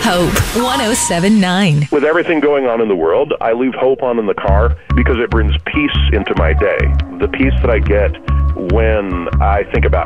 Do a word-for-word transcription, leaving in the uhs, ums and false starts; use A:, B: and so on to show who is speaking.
A: Hope one oh seven point nine.
B: With everything going on in the world, I leave Hope on in the car because it brings peace into my day. The peace that I get when I think about